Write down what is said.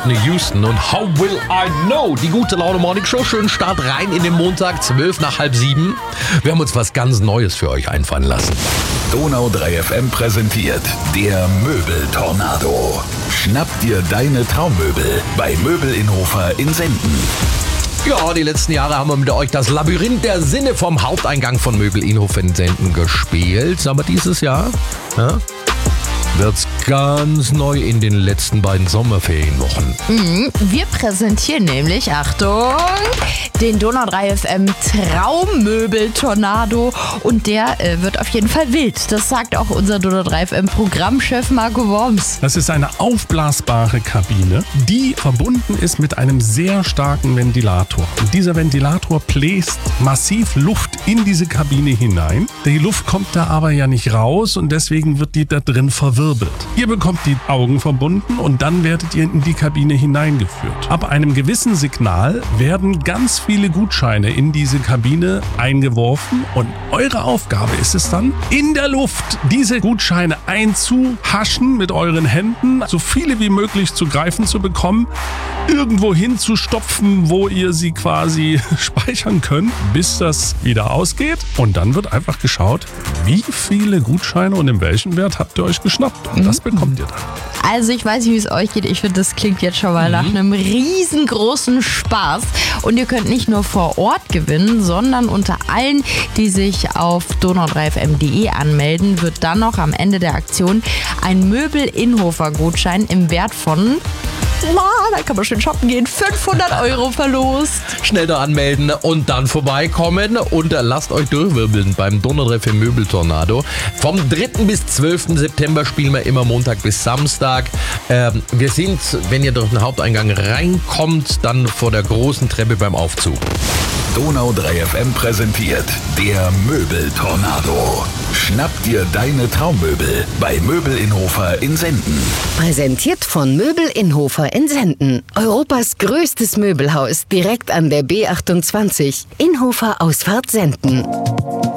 Whitney Houston und How Will I Know? Die gute Laune Morning Show. Schönen Start rein in den Montag, 6:12. Wir haben uns was ganz Neues für euch einfallen lassen. Donau 3 FM präsentiert der Möbeltornado. Schnapp dir deine Traummöbel bei Möbel Inhofer in Senden. Ja, die letzten Jahre haben wir mit euch das Labyrinth der Sinne vom Haupteingang von Möbel Inhofer in Senden gespielt. Aber dieses Jahr wird's ganz neu in den letzten beiden Sommerferienwochen. Wir präsentieren nämlich, Achtung, den Donau 3 FM Traummöbel-Tornado und der wird auf jeden Fall wild. Das sagt auch unser Donau 3 FM Programmchef Marco Worms. Das ist eine aufblasbare Kabine, die verbunden ist mit einem sehr starken Ventilator. Und dieser Ventilator bläst massiv Luft in diese Kabine hinein. Die Luft kommt da aber ja nicht raus und deswegen wird die da drin verwirbelt. Ihr bekommt die Augen verbunden und dann werdet ihr in die Kabine hineingeführt. Ab einem gewissen Signal werden ganz viele Gutscheine in diese Kabine eingeworfen und eure Aufgabe ist es dann, in der Luft diese Gutscheine einzuhaschen mit euren Händen, so viele wie möglich zu greifen zu bekommen, irgendwo hinzustopfen, wo ihr sie quasi speichern könnt, bis das wieder ausgeht. Und dann wird einfach geschaut, wie viele Gutscheine und in welchem Wert habt ihr euch geschnappt. Und das bekommt ihr dann. Also ich weiß nicht, wie es euch geht. Ich finde, das klingt jetzt schon mal nach einem riesengroßen Spaß. Und ihr könnt nicht nur vor Ort gewinnen, sondern unter allen, die sich auf donau3fm.de anmelden, wird dann noch am Ende der Aktion ein Möbel-Inhofer-Gutschein im Wert von... da kann man schön shoppen gehen. 500 € verlost. Schnell da anmelden und dann vorbeikommen und lasst euch durchwirbeln beim Donau 3 FM Möbeltornado. Vom 3. bis 12. September spielen wir immer Montag bis Samstag. Wir sind, wenn ihr durch den Haupteingang reinkommt, dann vor der großen Treppe beim Aufzug. Donau 3 FM präsentiert der Möbeltornado. Schnapp dir deine Traummöbel bei Möbel Inhofer in Senden. Präsentiert von Möbel Inhofer in Senden. Europas größtes Möbelhaus direkt an der B28. Inhofer Ausfahrt Senden.